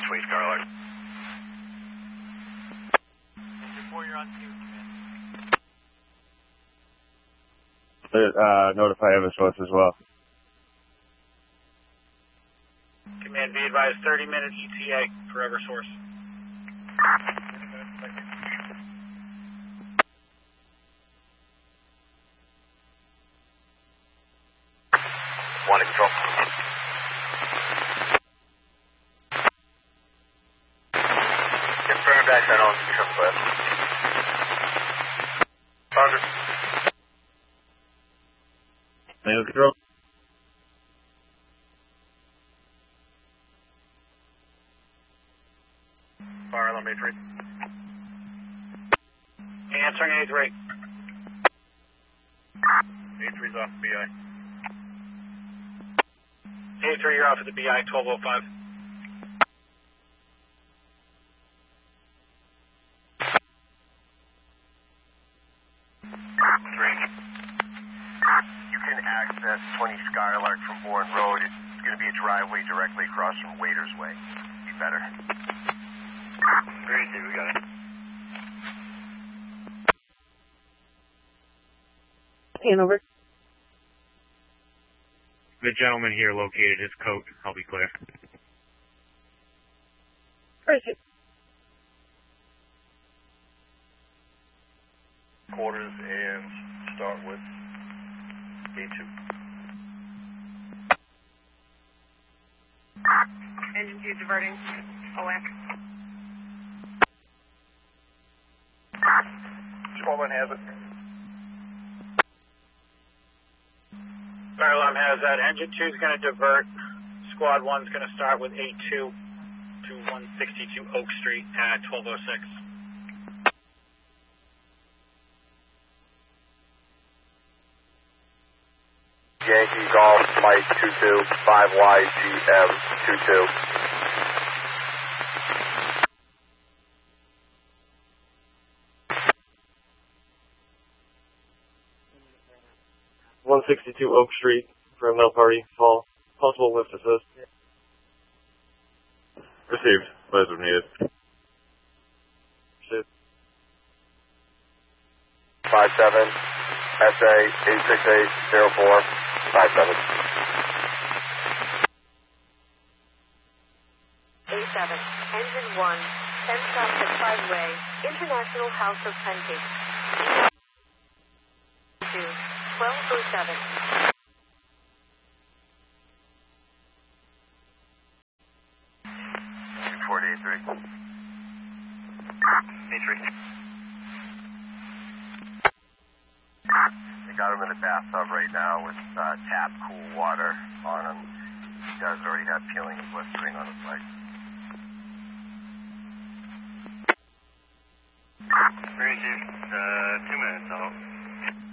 20 Skylark. Before you're on two, Notify Eversource as well. Command, be advised, 30-minute ETA for Eversource. One to control. Confirmed accent on triple F. Roger. Manual control. Fire alarm A3. Answering A3. A3's off BI. A3, you're off at the BI 1205. You can access 20 Skylark from Bourne Road. It's going to be a driveway directly across from Waiters Way. Be better. Great, we got it. Hanover. The gentleman here located his coat. I'll be clear. Perfect. Quarters and start with A2. Engine 2 diverting. OX. Smallman has it. Fire alarm has that. Engine 2 is going to divert. Squad 1 is going to start with A2 to 162 Oak Street at 1206. Yankee Golf Mike 22 5YGM 22. Oak Street for a mail party. Possible lift assist. Received. Laser needed. Shit. 57 SA 86804 57. A7. Engine 1. 10 south at Flyway. International House of Pancakes. 1207. 483. A3. They got him in the bathtub right now with tap cool water on him. He does already have peeling and blistering on his leg. Received. 2 minutes.